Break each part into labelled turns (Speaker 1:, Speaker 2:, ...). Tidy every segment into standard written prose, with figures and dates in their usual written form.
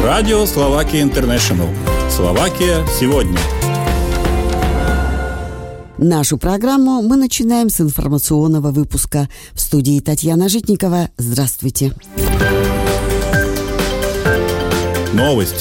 Speaker 1: Радио Словакия Интернешнл. Словакия сегодня.
Speaker 2: Нашу программу мы начинаем с информационного выпуска. В студии Татьяна Житникова. Здравствуйте.
Speaker 1: Новости.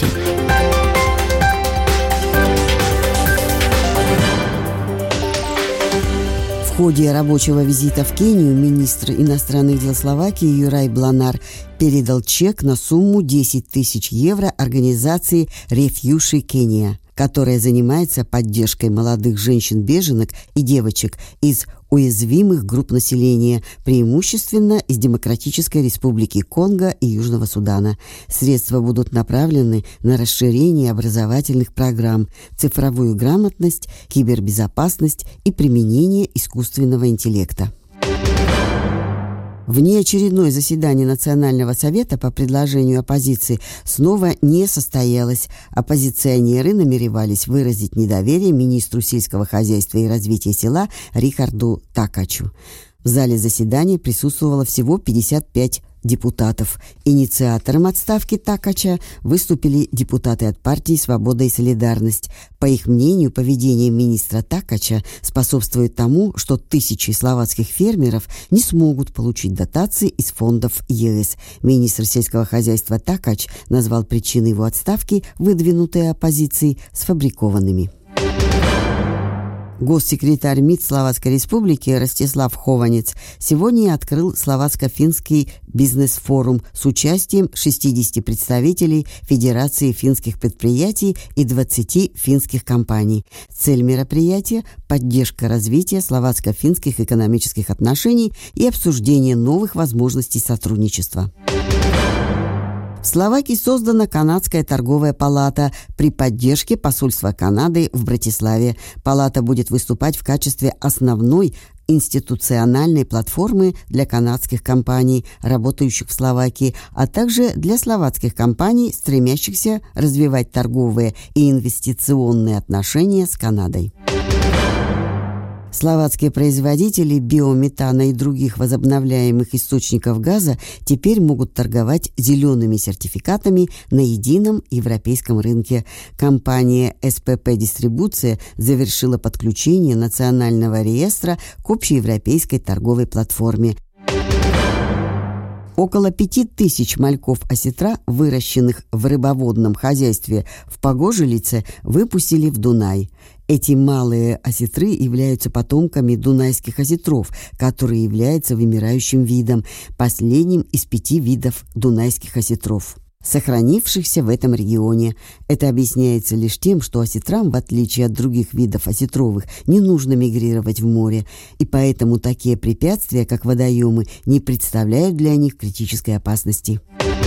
Speaker 2: В ходе рабочего визита в Кению министр иностранных дел Словакии Юрай Бланар передал чек на сумму 10 тысяч евро организации «Рефьюши Кения», которая занимается поддержкой молодых женщин-беженок и девочек из уязвимых групп населения, преимущественно из Демократической Республики Конго и Южного Судана. Средства будут направлены на расширение образовательных программ, цифровую грамотность, кибербезопасность и применение искусственного интеллекта. Внеочередное заседание Национального совета по предложению оппозиции снова не состоялось. Оппозиционеры намеревались выразить недоверие министру сельского хозяйства и развития села Рихарду Такачу. В зале заседания присутствовало всего 55 депутатов. Инициатором отставки Такача выступили депутаты от партии «Свобода и солидарность». По их мнению, поведение министра Такача способствует тому, что тысячи словацких фермеров не смогут получить дотации из фондов ЕС. Министр сельского хозяйства Такач назвал причины его отставки, выдвинутые оппозицией, сфабрикованными. Госсекретарь МИД Словацкой Республики Ростислав Хованец сегодня открыл словацко-финский бизнес-форум с участием 60 представителей Федерации финских предприятий и 20 финских компаний. Цель мероприятия – поддержка развития словацко-финских экономических отношений и обсуждение новых возможностей сотрудничества. В Словакии создана Канадская торговая палата при поддержке посольства Канады в Братиславе. Палата будет выступать в качестве основной институциональной платформы для канадских компаний, работающих в Словакии, а также для словацких компаний, стремящихся развивать торговые и инвестиционные отношения с Канадой. Словацкие производители биометана и других возобновляемых источников газа теперь могут торговать зелеными сертификатами на едином европейском рынке. Компания СПП Дистрибуция завершила подключение национального реестра к общеевропейской торговой платформе. Около 5000 мальков осетра, выращенных в рыбоводном хозяйстве в Погожелице, выпустили в Дунай. Эти малые осетры являются потомками дунайских осетров, которые являются вымирающим видом, последним из 5 видов дунайских осетров, сохранившихся в этом регионе. Это объясняется лишь тем, что осетрам, в отличие от других видов осетровых, не нужно мигрировать в море, и поэтому такие препятствия, как водоемы, не представляют для них критической опасности.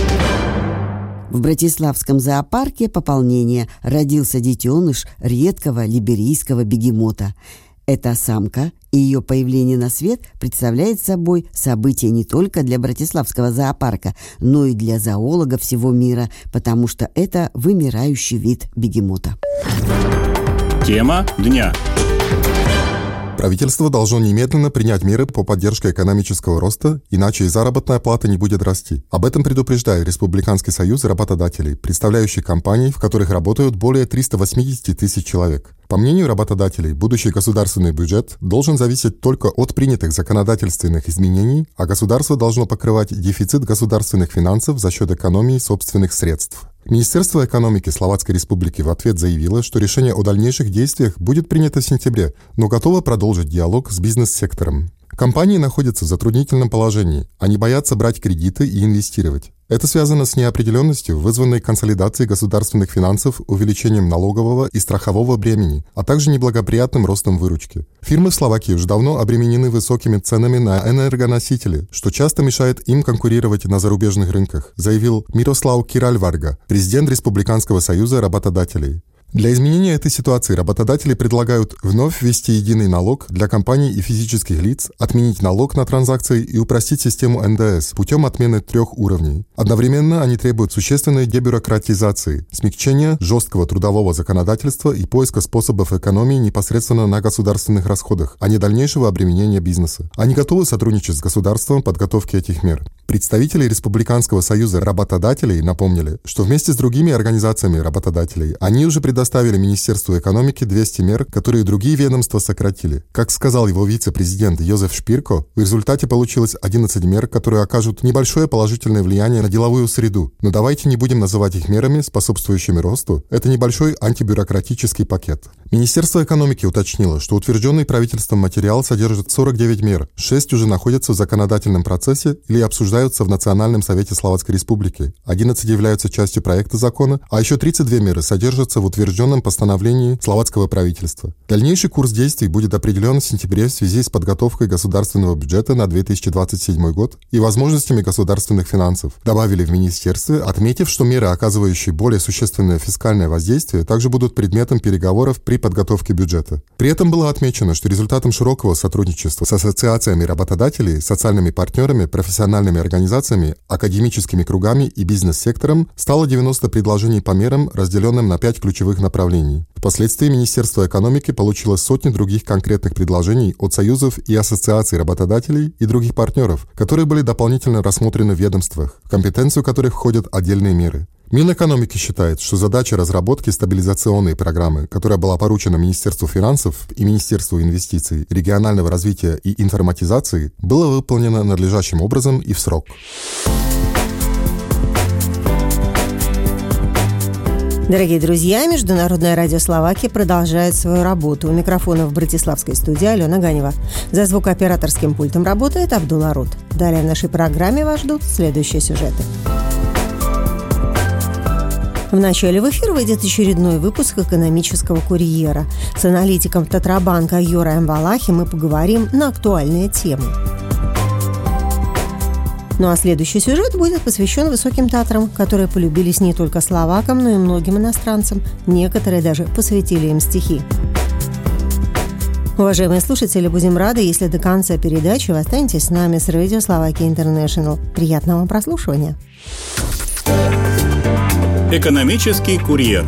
Speaker 2: В Братиславском зоопарке пополнения родился детеныш редкого либерийского бегемота. Эта самка и ее появление на свет представляет собой событие не только для Братиславского зоопарка, но и для зоологов всего мира, потому что это вымирающий вид бегемота.
Speaker 1: Тема дня.
Speaker 3: Правительство должно немедленно принять меры по поддержке экономического роста, иначе и заработная плата не будет расти. Об этом предупреждает Республиканский союз работодателей, представляющий компании, в которых работают более 380 тысяч человек. По мнению работодателей, будущий государственный бюджет должен зависеть только от принятых законодательственных изменений, а государство должно покрывать дефицит государственных финансов за счет экономии собственных средств. Министерство экономики Словацкой Республики в ответ заявило, что решение о дальнейших действиях будет принято в сентябре, но готово продолжить диалог с бизнес-сектором. Компании находятся в затруднительном положении, они боятся брать кредиты и инвестировать. Это связано с неопределенностью, вызванной консолидацией государственных финансов, увеличением налогового и страхового бремени, а также неблагоприятным ростом выручки. Фирмы в Словакии уже давно обременены высокими ценами на энергоносители, что часто мешает им конкурировать на зарубежных рынках, заявил Мирослав Киральварга, президент Республиканского союза работодателей. Для изменения этой ситуации работодатели предлагают вновь ввести единый налог для компаний и физических лиц, отменить налог на транзакции и упростить систему НДС путем отмены 3 уровней. Одновременно они требуют существенной дебюрократизации, смягчения жесткого трудового законодательства и поиска способов экономии непосредственно на государственных расходах, а не дальнейшего обременения бизнеса. Они готовы сотрудничать с государством в подготовке этих мер. Представители Республиканского союза работодателей напомнили, что вместе с другими организациями работодателей они уже предоставили Министерству экономики 200 мер, которые другие ведомства сократили. Как сказал его вице-президент Йозеф Шпирко, в результате получилось 11 мер, которые окажут небольшое положительное влияние на деловую среду. Но давайте не будем называть их мерами, способствующими росту. Это небольшой антибюрократический пакет. Министерство экономики уточнило, что утвержденный правительством материал содержит 49 мер, 6 уже находятся в законодательном процессе или обсуждаются в Национальном совете Словацкой Республики, 11 являются частью проекта закона, а еще 32 меры содержатся в утвержденном постановлении словацкого правительства. Дальнейший курс действий будет определен в сентябре в связи с подготовкой государственного бюджета на 2027 год и возможностями государственных финансов, добавили в министерстве, отметив, что меры, оказывающие более существенное фискальное воздействие, также будут предметом переговоров при подготовке бюджета. При этом было отмечено, что результатом широкого сотрудничества с ассоциациями работодателей, социальными партнерами, профессиональными организациями, академическими кругами и бизнес-сектором стало 90 предложений по мерам, разделенным на 5 ключевых направлений. Впоследствии Министерство экономики получило сотни других конкретных предложений от союзов и ассоциаций работодателей и других партнеров, которые были дополнительно рассмотрены в ведомствах, в компетенцию которых входят отдельные меры. Минэкономики считает, что задача разработки стабилизационной программы, которая была поручена Министерству финансов и Министерству инвестиций, регионального развития и информатизации, была выполнена надлежащим образом и в срок.
Speaker 4: Дорогие друзья, Международное радио Словакии продолжает свою работу. У микрофона в братиславской студии Алена Ганева. За звукооператорским пультом работает Абдулла Рут. Далее в нашей программе вас ждут следующие сюжеты. В начале в эфир выйдет очередной выпуск «Экономического курьера». С аналитиком Тетрабанка Юраем Валахи мы поговорим на актуальные темы. Ну а следующий сюжет будет посвящен Высоким Татрам, которые полюбились не только словакам, но и многим иностранцам. Некоторые даже посвятили им стихи. Уважаемые слушатели, будем рады, если до конца передачи вы останетесь с нами с Радио Словакия Интернешнл. Приятного вам прослушивания.
Speaker 1: Экономический курьер.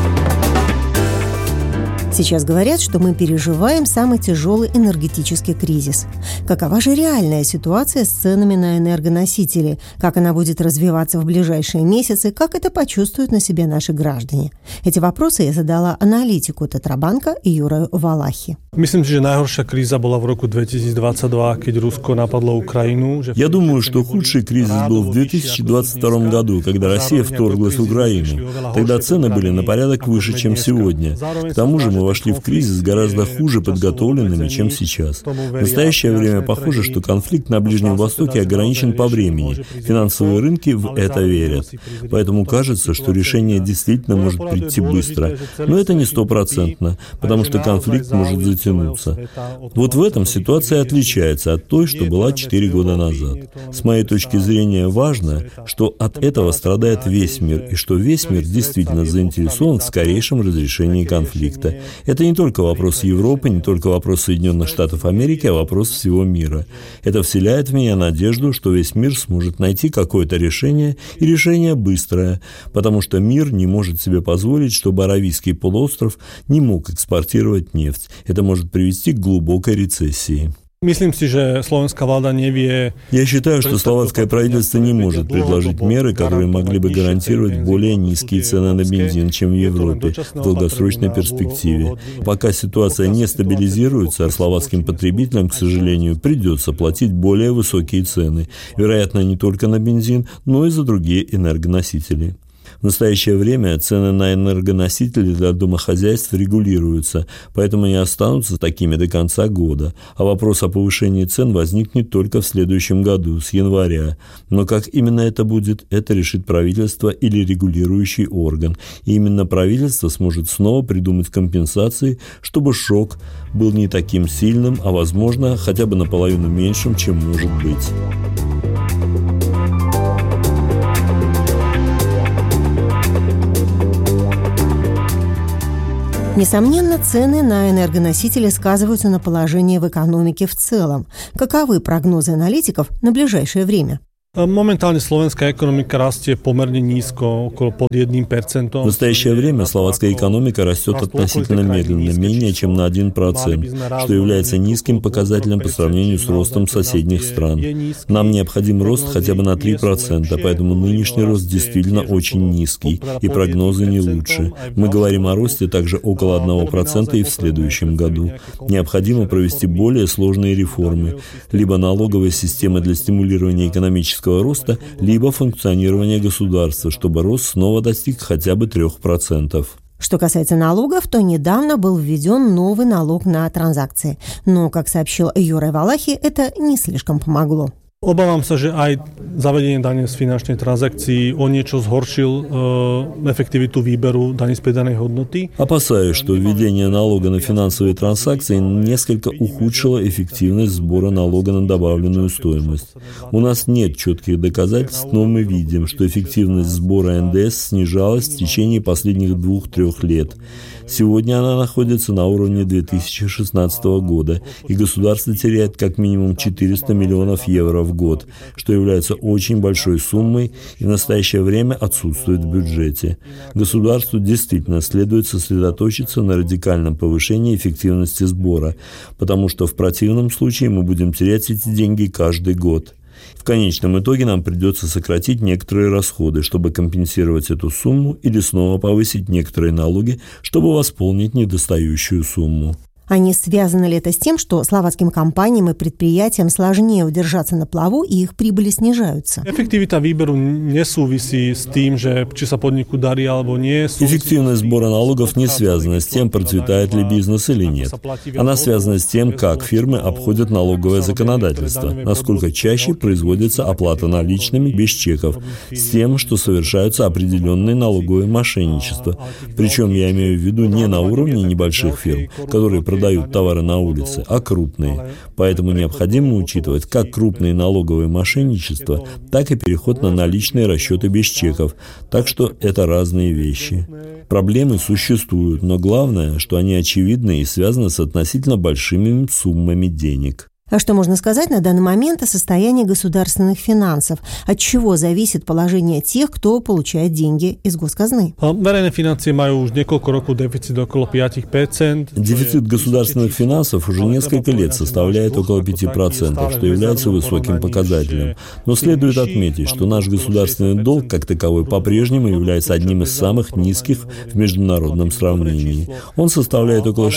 Speaker 4: Сейчас говорят, что мы переживаем самый тяжелый энергетический кризис. Какова же реальная ситуация с ценами на энергоносители? Как она будет развиваться в ближайшие месяцы? Как это почувствуют на себе наши граждане? Эти вопросы я задала аналитику Тетрабанка Юраю Валахи.
Speaker 5: Myslím si, že najhoršia kríza bola v roku 2022, keď Rusko napadlo Украину.
Speaker 6: Я думаю, что худший кризис был в 2022 году, когда Россия вторглась в Украину. Тогда цены были на порядок выше, чем сегодня. К тому же мы вошли в кризис гораздо хуже подготовленными, чем сейчас. В настоящее время похоже, что конфликт на Ближнем Востоке ограничен по времени. Финансовые рынки в это верят. Поэтому кажется, что решение действительно может прийти быстро. Но это не 100%, потому что конфликт может затянуться. Вот в этом ситуация отличается от той, что была 4 года назад. С моей точки зрения важно, что от этого страдает весь мир, и что весь мир действительно заинтересован в скорейшем разрешении конфликта. Это не только вопрос Европы, не только вопрос Соединенных Штатов Америки, а вопрос всего мира. Это вселяет в меня надежду, что весь мир сможет найти какое-то решение, и решение быстрое, потому что мир не может себе позволить, чтобы Аравийский полуостров не мог экспортировать нефть. Это может привести к глубокой рецессии.
Speaker 5: Я считаю,
Speaker 6: что словацкое правительство не может предложить меры, которые могли бы гарантировать более низкие цены на бензин, чем в Европе в долгосрочной перспективе. Пока ситуация не стабилизируется, а словацким потребителям, к сожалению, придется платить более высокие цены, вероятно, не только на бензин, но и за другие энергоносители. В настоящее время цены на энергоносители для домохозяйств регулируются, поэтому не останутся такими до конца года. А вопрос о повышении цен возникнет только в следующем году, с января. Но как именно это будет, это решит правительство или регулирующий орган. И именно правительство сможет снова придумать компенсации, чтобы шок был не таким сильным, а, возможно, хотя бы наполовину меньшим, чем может быть.
Speaker 4: Несомненно, цены на энергоносители сказываются на положении в экономике в целом. Каковы прогнозы аналитиков на ближайшее время?
Speaker 5: Momentálne slovenská ekonomika rastie pomerne nízko, okolo pod 1%.
Speaker 6: В настоящее время словацкая экономика растет относительно медленно, менее чем на 1%, что является низким показателем по сравнению с ростом соседних стран. Нам необходим рост хотя бы на 3%, поэтому нынешний рост действительно очень низкий, и прогнозы не лучше. Мы говорим о росте также около 1% и в следующем году. Необходимо провести более сложные реформы, либо налоговые системы для стимулирования экономического роста, либо функционирование государства, чтобы рост снова достиг хотя бы 3%.
Speaker 4: Что касается налогов, то недавно был введен новый налог на транзакции. Но, как сообщил Юрий Валахи, это не слишком помогло.
Speaker 5: Obávam sa, že aj zavedenie dane z finančnej transakcií o niečo zhoršil efektivitu výberu dane z pridanej hodnoty.
Speaker 6: Опасаюсь, что введение налога на финансовые транзакции несколько ухудшило эффективность сбора налога на добавленную стоимость. У нас нет четких доказательств, но мы видим, что эффективность сбора НДС снижалась в течение последних 2-3 лет. Сегодня она находится на уровне 2016 года, и государство теряет как минимум 400 миллионов евро в год, что является очень большой суммой и в настоящее время отсутствует в бюджете. Государству действительно следует сосредоточиться на радикальном повышении эффективности сбора, потому что в противном случае мы будем терять эти деньги каждый год. В конечном итоге нам придется сократить некоторые расходы, чтобы компенсировать эту сумму, или снова повысить некоторые налоги, чтобы восполнить недостающую сумму.
Speaker 4: А не связано ли это с тем, что словацким компаниям и предприятиям сложнее удержаться на плаву и их прибыли снижаются?
Speaker 5: Эффективita výberu nesúvisí с тем, že či sa podniku darí alebo nie.
Speaker 6: Эффективность сбора налогов не связана с тем, процветает ли бизнес или нет. Она связана с тем, как фирмы обходят налоговое законодательство, насколько чаще производится оплата наличными без чеков, с тем, что совершаются определенные налоговые мошенничества. Причем я имею в виду не на уровне небольших фирм, которые продают товары на улице, а крупные. Поэтому необходимо учитывать как крупные налоговые мошенничества, так и переход на наличные расчеты без чеков. Так что это разные вещи. Проблемы существуют, но главное, что они очевидны и связаны с относительно большими суммами денег.
Speaker 4: А что можно сказать на данный момент о состоянии государственных финансов? От чего зависит положение тех, кто получает деньги из госказны?
Speaker 5: Verejné financie majú už niekoľko rokov deficit okolo 5%.
Speaker 6: Дефицит государственных финансов уже несколько лет составляет около 5%, что является высоким показателем. Но следует отметить, что наш государственный долг как таковой по-прежнему является одним из самых низких в международном сравнении. Он составляет около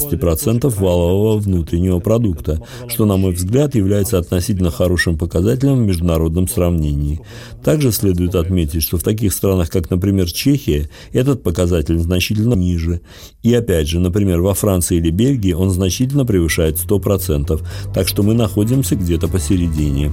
Speaker 6: 60% валового внутреннего продукта, что, на мой взгляд, является относительно хорошим показателем в международном сравнении. Также следует отметить, что в таких странах, как, например, Чехия, этот показатель значительно ниже. И опять же, например, во Франции или Бельгии он значительно превышает 100%, так что мы находимся где-то посередине.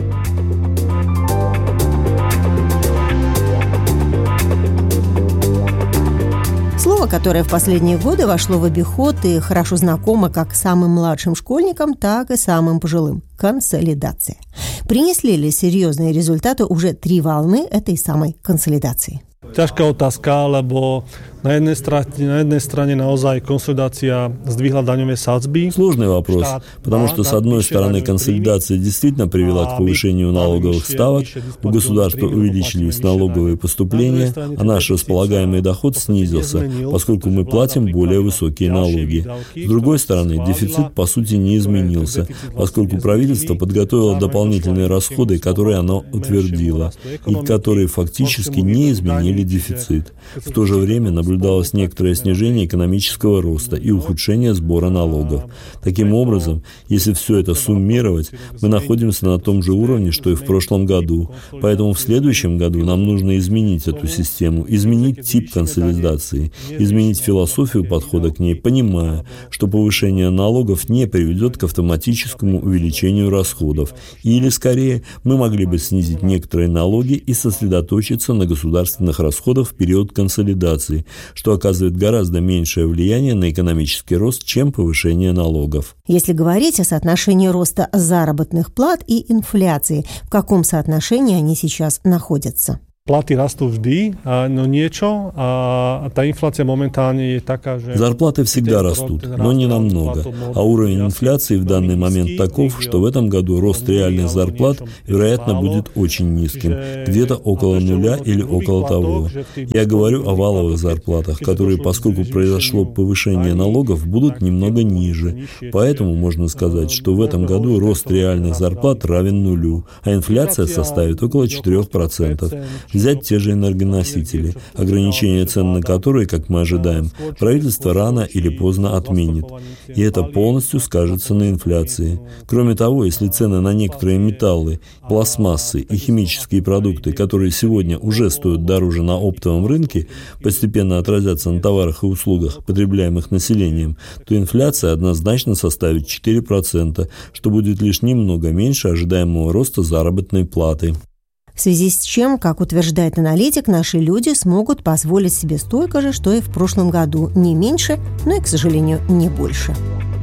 Speaker 4: Слово, которое в последние годы вошло в обиход и хорошо знакомо как самым младшим школьникам, так и самым пожилым – консолидация. Принесли ли серьезные результаты уже 3 волны этой самой консолидации?
Speaker 5: Ťažká otázka, lebo na jednej strane naozaj konsolidácia zdvihla daňové sadzby.
Speaker 6: Сложный вопрос, потому что, с одной стороны, консолидация действительно привела к повышению налоговых ставок, у государства увеличились налоговые поступления, а наш располагаемый доход снизился, поскольку мы платим более высокие налоги. С другой стороны, дефицит, по сути, не изменился, поскольку правительство подготовило дополнительные расходы, которые оно утвердило, и которые фактически не изменили дефицит. В то же время наблюдалось некоторое снижение экономического роста и ухудшение сбора налогов. Таким образом, если все это суммировать, мы находимся на том же уровне, что и в прошлом году. Поэтому в следующем году нам нужно изменить эту систему, изменить тип консолидации, изменить философию подхода к ней, понимая, что повышение налогов не приведет к автоматическому увеличению расходов. Или, скорее, мы могли бы снизить некоторые налоги и сосредоточиться на государственных расходах в период консолидации, что оказывает гораздо меньшее влияние на экономический рост, чем повышение налогов.
Speaker 4: Если говорить о соотношении роста заработных плат и инфляции, в каком соотношении они сейчас находятся?
Speaker 5: Platy rastú vždy, no niečo, a tá inflácia momentálne je taká, že...
Speaker 6: Зарплаты всегда растут, но не намного. А уровень инфляции в данный момент таков, что в этом году рост реальных зарплат, вероятно, будет очень низким, где-то около нуля или около того. Я говорю о валовых зарплатах, которые, поскольку произошло повышение налогов, будут немного ниже. Поэтому можно сказать, что в этом году рост реальных зарплат равен нулю, а инфляция составит около 4%. Взять те же энергоносители, ограничение цен на которые, как мы ожидаем, правительство рано или поздно отменит. И это полностью скажется на инфляции. Кроме того, если цены на некоторые металлы, пластмассы и химические продукты, которые сегодня уже стоят дороже на оптовом рынке, постепенно отразятся на товарах и услугах, потребляемых населением, то инфляция однозначно составит 4%, что будет лишь немного меньше ожидаемого роста заработной платы.
Speaker 4: В связи с чем, как утверждает аналитик, наши люди смогут позволить себе столько же, что и в прошлом году. Не меньше, но и, к сожалению, не больше.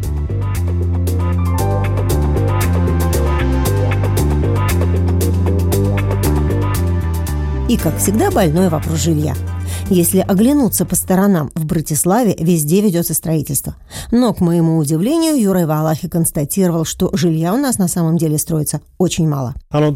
Speaker 4: И, как всегда, больной вопрос жилья. Если оглянуться по сторонам, в Братиславе везде ведется строительство. Но, к моему удивлению, Юрай Валахи констатировал, что жилья у нас на самом деле строится очень мало.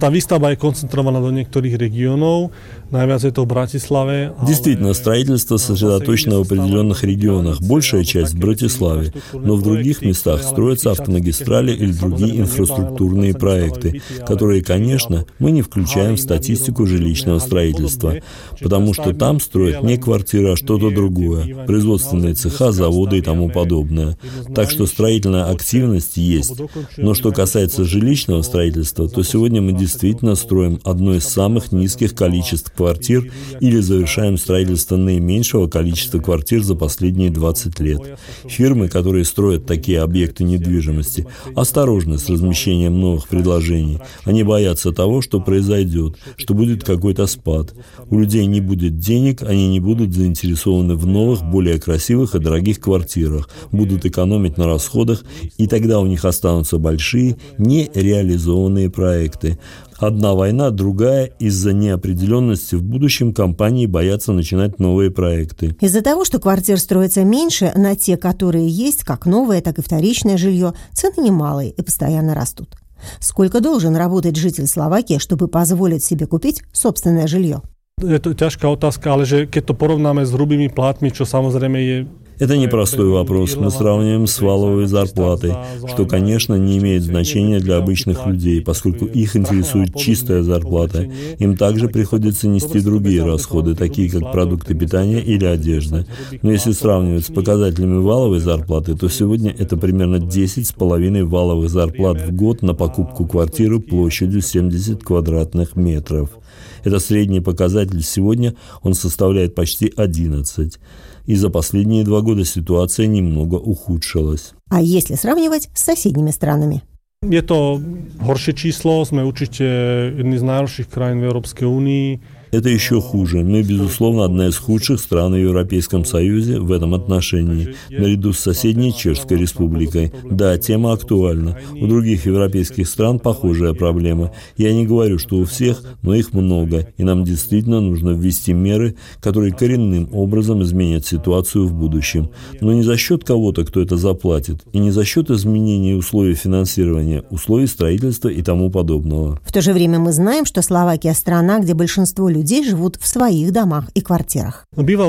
Speaker 6: Действительно, строительство сосредоточено в определенных регионах, большая часть в Братиславе, но в других местах строятся автомагистрали или другие инфраструктурные проекты, которые, конечно, мы не включаем в статистику жилищного строительства, потому что там строят не квартиры, а что-то другое, производственные цеха, заводы и тому подобное. Так что строительная активность есть. Но что касается жилищного строительства, то сегодня мы действительно строим одно из самых низких количеств квартир или завершаем строительство наименьшего количества квартир за последние 20 лет. Фирмы, которые строят такие объекты недвижимости, осторожны с размещением новых предложений. Они боятся того, что произойдет, что будет какой-то спад. У людей не будет денег, они не будут заинтересованы в новых, более красивых и дорогих квартирах, будут экономить на расходах, и тогда у них останутся большие, нереализованные проекты. Одна война, другая. Из-за неопределенности в будущем компании боятся начинать новые проекты.
Speaker 4: Из-за того, что квартир строится меньше, на те, которые есть, как новое, так и вторичное жилье, цены немалые и постоянно растут. Сколько должен работать житель Словакии, чтобы позволить себе купить собственное жилье?
Speaker 5: Je to ťažká otázka, ale že keď to porovnáme s hrubými plátmi, čo samozrejme je...
Speaker 6: Это непростой вопрос. Мы сравниваем с валовой зарплатой, что, конечно, не имеет значения для обычных людей, поскольку их интересует чистая зарплата. Им также приходится нести другие расходы, такие как продукты питания или одежда. Но если сравнивать с показателями валовой зарплаты, то сегодня это примерно 10,5 валовых зарплат в год на покупку квартиры площадью 70 квадратных метров. Это средний показатель сегодня, он составляет почти 11. И за последние 2 года ситуация немного ухудшилась.
Speaker 4: А если сравнивать с соседними странами?
Speaker 5: Je to horšie číslo, sme určite jedni z najhorších krajín v Európskej únii.
Speaker 6: Это еще хуже. Мы, безусловно, одна из худших стран в Европейском Союзе в этом отношении, наряду с соседней Чешской Республикой. Да, тема актуальна. У других европейских стран похожая проблема. Я не говорю, что у всех, но их много, и нам действительно нужно ввести меры, которые коренным образом изменят ситуацию в будущем. Но не за счет кого-то, кто это заплатит, и не за счет изменения условий финансирования, условий строительства и тому подобного.
Speaker 4: В то же время мы знаем, что Словакия – страна, где большинство людей живут в своих домах и квартирах.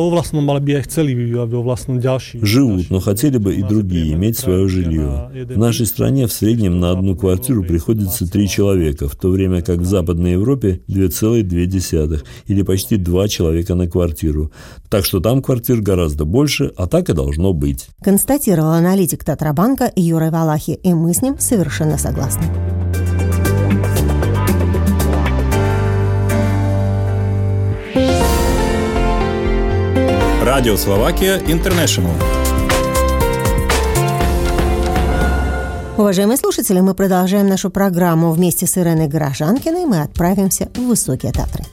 Speaker 6: Живут, но хотели бы и другие иметь свое жилье. В нашей стране в среднем на одну квартиру приходится 3 человека, в то время как в Западной Европе 2,2 или почти 2 человека на квартиру. Так что там квартир гораздо больше, а так и должно быть.
Speaker 4: Констатировал аналитик Татрабанка Юрай Валахи, и мы с ним совершенно согласны.
Speaker 1: Радио Словакия Интернешнл.
Speaker 4: Уважаемые слушатели, мы продолжаем нашу программу. Вместе с Иреной Горожанкиной мы отправимся в Высокие Татры.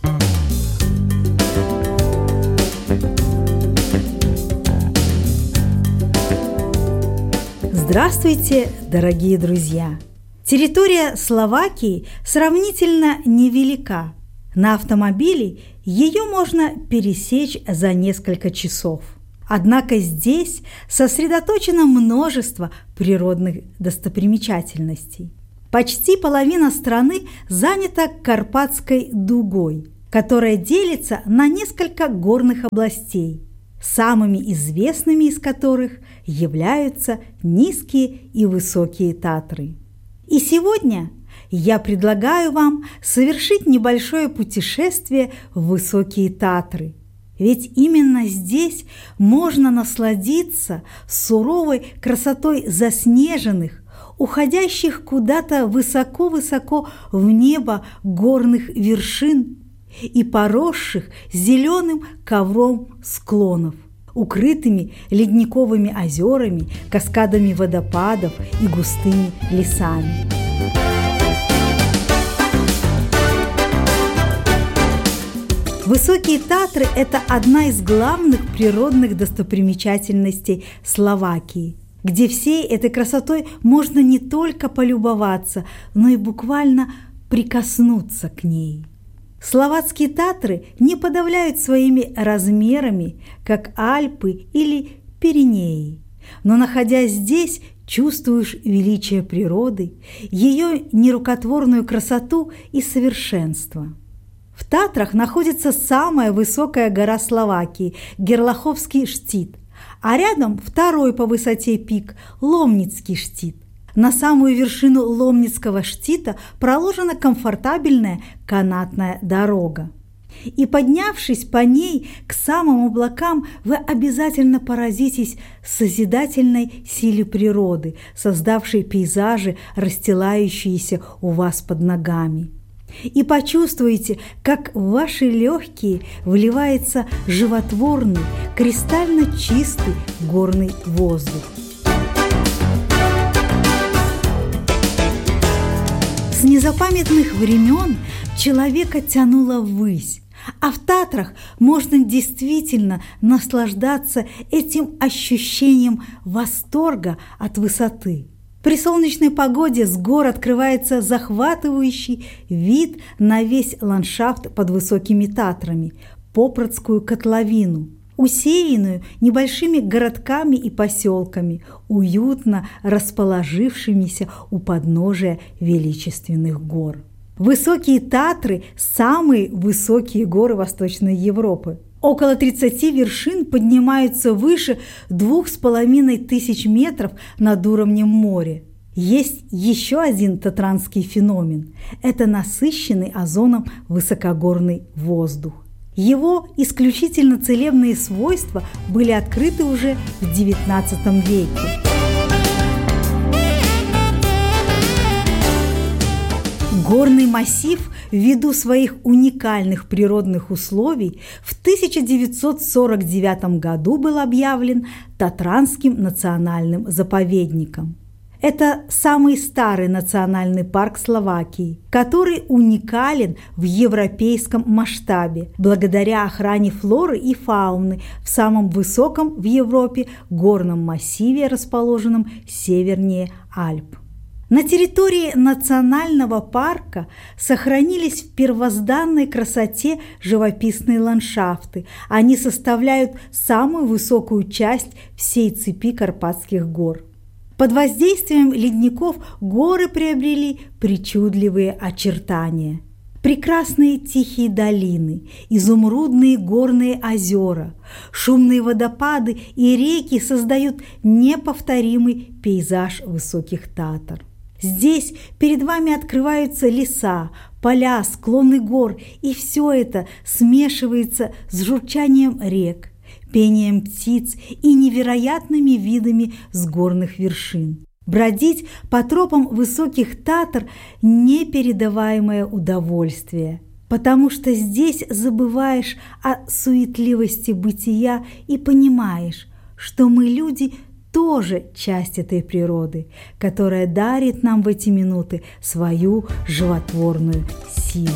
Speaker 7: Здравствуйте, дорогие друзья! Территория Словакии сравнительно невелика. На автомобиле ее можно пересечь за несколько часов. Однако здесь сосредоточено множество природных достопримечательностей. Почти половина страны занята Карпатской дугой, которая делится на несколько горных областей, самыми известными из которых являются низкие и высокие Татры. И сегодня я предлагаю вам совершить небольшое путешествие в высокие Татры. Ведь именно здесь можно насладиться суровой красотой заснеженных, уходящих куда-то высоко-высоко в небо горных вершин и поросших зеленым ковром склонов, укрытыми ледниковыми озерами, каскадами водопадов и густыми лесами. Высокие Татры – это одна из главных природных достопримечательностей Словакии, где всей этой красотой можно не только полюбоваться, но и буквально прикоснуться к ней. Словацкие Татры не подавляют своими размерами, как Альпы или Пиренеи, но, находясь здесь, чувствуешь величие природы, ее нерукотворную красоту и совершенство. В Татрах находится самая высокая гора Словакии – Герлаховский штит, а рядом второй по высоте пик – Ломницкий штит. На самую вершину Ломницкого штита проложена комфортабельная канатная дорога. И поднявшись по ней к самым облакам, вы обязательно поразитесь созидательной силе природы, создавшей пейзажи, расстилающиеся у вас под ногами. И почувствуете, как в ваши легкие вливается животворный, кристально чистый горный воздух. С незапамятных времен человека тянуло ввысь, а в Татрах можно действительно наслаждаться этим ощущением восторга от высоты. При солнечной погоде с гор открывается захватывающий вид на весь ландшафт под высокими Татрами, Попрадскую котловину, усеянную небольшими городками и поселками, уютно расположившимися у подножия величественных гор. Высокие Татры – самые высокие горы Восточной Европы. Около 30 вершин поднимаются выше 2500 метров над уровнем моря. Есть еще один татранский феномен – это насыщенный озоном высокогорный воздух. Его исключительно целебные свойства были открыты уже в XIX веке. Горный массив ввиду своих уникальных природных условий в 1949 году был объявлен Татранским национальным заповедником. Это самый старый национальный парк Словакии, который уникален в европейском масштабе благодаря охране флоры и фауны в самом высоком в Европе горном массиве, расположенном севернее Альп. На территории национального парка сохранились в первозданной красоте живописные ландшафты. Они составляют самую высокую часть всей цепи Карпатских гор. Под воздействием ледников горы приобрели причудливые очертания. Прекрасные тихие долины, изумрудные горные озера, шумные водопады и реки создают неповторимый пейзаж высоких Татар. Здесь перед вами открываются леса, поля, склоны гор, и все это смешивается с журчанием рек, пением птиц и невероятными видами с горных вершин. Бродить по тропам высоких Татар – непередаваемое удовольствие, потому что здесь забываешь о суетливости бытия и понимаешь, что мы, люди, тоже часть этой природы, которая дарит нам в эти минуты свою животворную силу.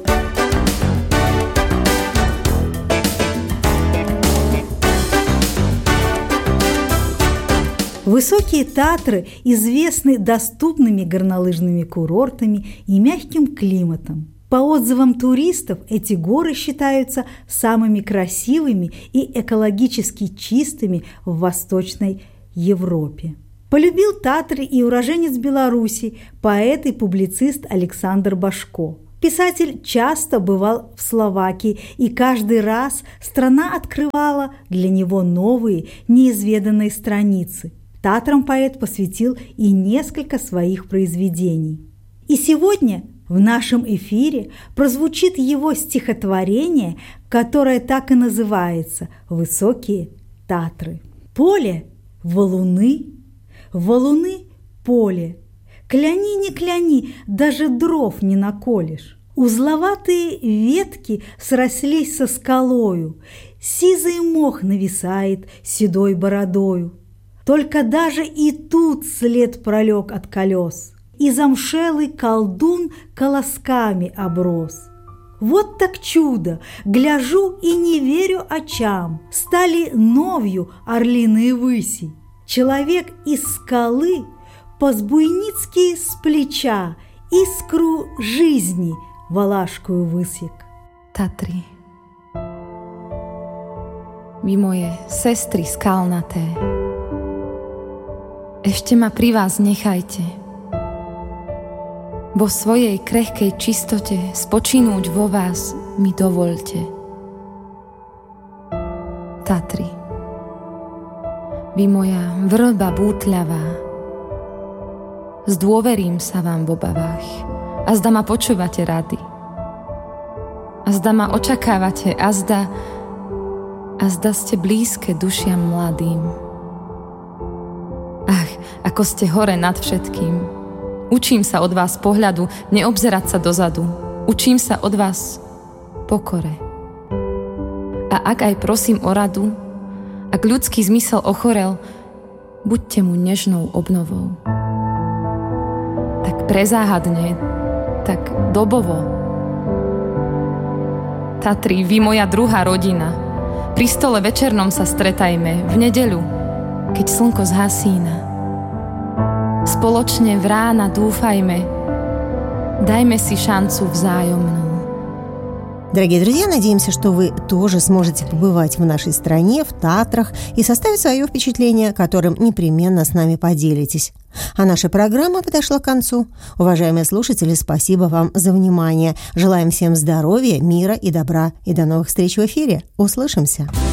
Speaker 7: Высокие Татры известны доступными горнолыжными курортами и мягким климатом. По отзывам туристов, эти горы считаются самыми красивыми и экологически чистыми в Восточной Европе. Полюбил Татры и уроженец Беларуси, поэт и публицист Александр Башко. Писатель часто бывал в Словакии, и каждый раз страна открывала для него новые, неизведанные страницы. Татрам поэт посвятил и несколько своих произведений. И сегодня в нашем эфире прозвучит его стихотворение, которое так и называется «Высокие Татры». Поле – валуны, валуны – поле. Кляни, не кляни, даже дров не наколешь. Узловатые ветки срослись со скалою, сизый мох нависает седой бородою. Только даже и тут след пролег от колес, и замшелый колдун колосками оброс. Вот так чудо! Гляжу и не верю очам. Стали новью орлиные выси. Человек из скалы по-збуйницки с плеча искру жизни валашкую высек.
Speaker 8: Tatry. Vy moje sestry skalnaté, ešte ma pri vás nechajte. Vo svojej krehkej čistote spočinúť vo vás mi dovoľte. Tatry. Vy moja vrba bútľavá, zdôverím sa vám v obavách a zda ma počúvate rady. A zda ma očakávate a zda ste blízke dušiam mladým. Ach, ako ste hore nad všetkým. Učím sa od vás pohľadu, neobzerať sa dozadu. Učím sa od vás pokore. A ak aj prosím o radu, ak ľudský zmysel ochorel, buďte mu nežnou obnovou. Tak prezáhadne, tak dobovo. Tatry, vy moja druhá rodina. Pri stole večernom sa stretajme, v nedeľu, keď slnko zhasína. Spoločne v rána dúfajme, дайме си шансу взаимную.
Speaker 4: Дорогие друзья, надеемся, что вы тоже сможете побывать в нашей стране, в Татрах и составить свое впечатление, которым непременно с нами поделитесь. А наша программа подошла к концу. Уважаемые слушатели, спасибо вам за внимание. Желаем всем здоровья, мира и добра. И до новых встреч в эфире. Услышимся.